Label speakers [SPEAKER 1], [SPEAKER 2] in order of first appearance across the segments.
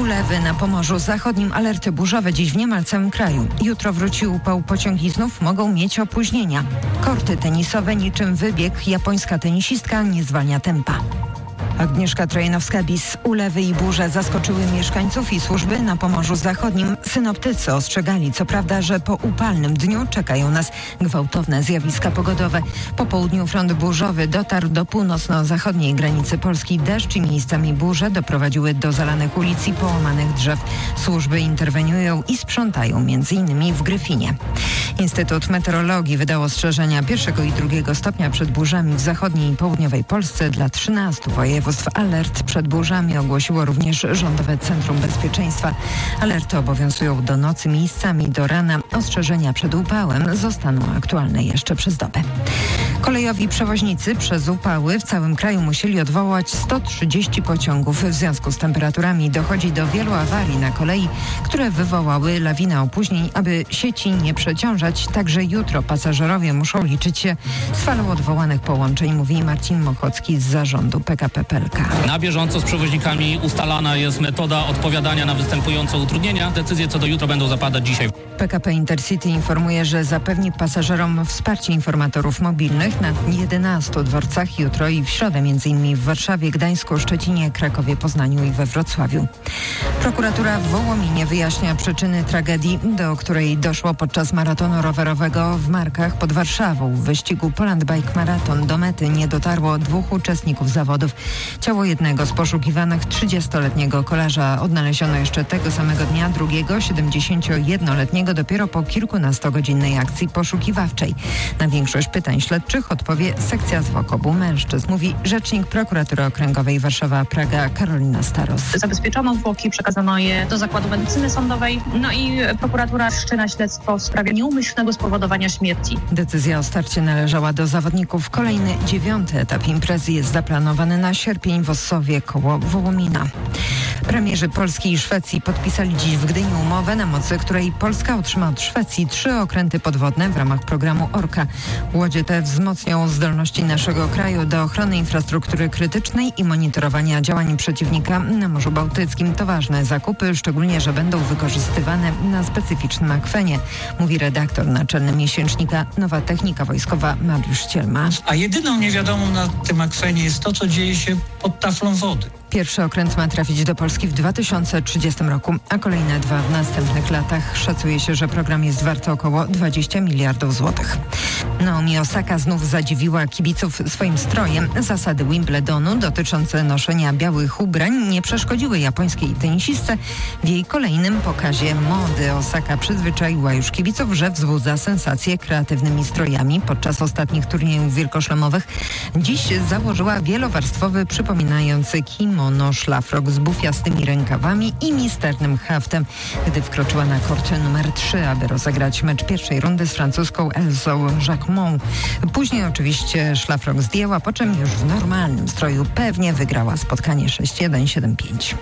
[SPEAKER 1] Ulewy na Pomorzu Zachodnim, alerty burzowe dziś w niemal całym kraju. Jutro wróci upał, pociągi znów mogą mieć opóźnienia. Korty tenisowe niczym wybieg, japońska tenisistka nie zwalnia tempa. Agnieszka Trojanowska-Bis. Ulewy i burze zaskoczyły mieszkańców i służby na Pomorzu Zachodnim. Synoptycy ostrzegali, co prawda, że po upalnym dniu czekają nas gwałtowne zjawiska pogodowe. Po południu front burzowy dotarł do północno-zachodniej granicy Polski. Deszcz i miejscami burze doprowadziły do zalanych ulic i połamanych drzew. Służby interweniują i sprzątają m.in. w Gryfinie. Instytut Meteorologii wydał ostrzeżenia 1. i 2. stopnia przed burzami w zachodniej i południowej Polsce dla 13 województw. Alert przed burzami ogłosiło również Rządowe Centrum Bezpieczeństwa. Alerty obowiązują do nocy, miejscami do rana. Ostrzeżenia przed upałem zostaną aktualne jeszcze przez dobę. Kolejowi przewoźnicy przez upały w całym kraju musieli odwołać 130 pociągów. W związku z temperaturami dochodzi do wielu awarii na kolei, które wywołały lawinę opóźnień. Aby sieci nie przeciążać, także jutro pasażerowie muszą liczyć się z falą odwołanych połączeń, mówi Marcin Mochocki z zarządu PKP PLK.
[SPEAKER 2] Na bieżąco z przewoźnikami ustalana jest metoda odpowiadania na występujące utrudnienia. Decyzje co do jutra będą zapadać dzisiaj.
[SPEAKER 1] PKP Intercity informuje, że zapewni pasażerom wsparcie informatorów mobilnych na 11 dworcach jutro i w środę, m.in. w Warszawie, Gdańsku, Szczecinie, Krakowie, Poznaniu i we Wrocławiu. Prokuratura w Wołominie wyjaśnia przyczyny tragedii, do której doszło podczas maratonu rowerowego w Markach pod Warszawą. W wyścigu Poland Bike Marathon do mety nie dotarło 2 uczestników zawodów. Ciało jednego z poszukiwanych, 30-letniego kolarza, odnaleziono jeszcze tego samego dnia, drugiego, 71-letniego, dopiero po kilkunastogodzinnej akcji poszukiwawczej. Na większość pytań śledczych odpowie sekcja zwłok obu mężczyzn, mówi rzecznik Prokuratury Okręgowej Warszawa-Praga Karolina Staros.
[SPEAKER 3] Zabezpieczono zwłoki, przekazano je do Zakładu Medycyny Sądowej, no i prokuratura wszczyna śledztwo w sprawie nieumyślnego spowodowania śmierci.
[SPEAKER 1] Decyzja o starcie należała do zawodników. Kolejny 9. etap imprezy jest zaplanowany na sierpień w Ossowie koło Wołomina. Premierzy Polski i Szwecji podpisali dziś w Gdyni umowę, na mocy której Polska otrzyma od Szwecji 3 okręty podwodne w ramach programu Orka. Łodzie te wzmocnią zdolności naszego kraju do ochrony infrastruktury krytycznej i monitorowania działań przeciwnika na Morzu Bałtyckim. To ważne zakupy, szczególnie, że będą wykorzystywane na specyficznym akwenie, mówi redaktor naczelny miesięcznika Nowa Technika Wojskowa Mariusz Cielma.
[SPEAKER 4] A jedyną niewiadomą na tym akwenie jest to, co dzieje się pod taflą wody.
[SPEAKER 1] Pierwszy okręt ma trafić do Polski w 2030 roku, a kolejne 2 w następnych latach. Szacuje się, że program jest wart około 20 miliardów złotych. Naomi Osaka znów zadziwiła kibiców swoim strojem. Zasady Wimbledonu dotyczące noszenia białych ubrań nie przeszkodziły japońskiej tenisistce w jej kolejnym pokazie mody. Osaka przyzwyczaiła już kibiców, że wzbudza sensację kreatywnymi strojami podczas ostatnich turniejów wielkoszlemowych. Dziś założyła wielowarstwowy, przypominający kimono szlafrok z bufiastymi rękawami i misternym haftem, gdy wkroczyła na kort numer 3, aby rozegrać mecz pierwszej rundy z francuską Elsą Jacquemont. Później oczywiście szlafrok zdjęła, po czym już w normalnym stroju pewnie wygrała spotkanie 6-1, 7-5.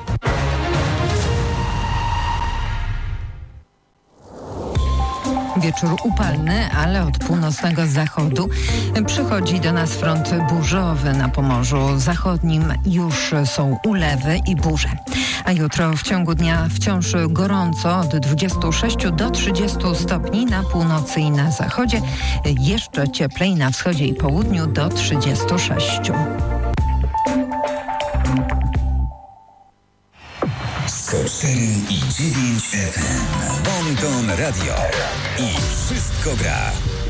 [SPEAKER 1] Wieczór upalny, ale od północnego zachodu przychodzi do nas front burzowy. Na Pomorzu Zachodnim już są ulewy i burze. A jutro w ciągu dnia wciąż gorąco, od 26 do 30 stopni na północy i na zachodzie. Jeszcze cieplej na wschodzie i południu do 36.
[SPEAKER 5] 104,9 FM. Bon Ton Radio. I wszystko gra.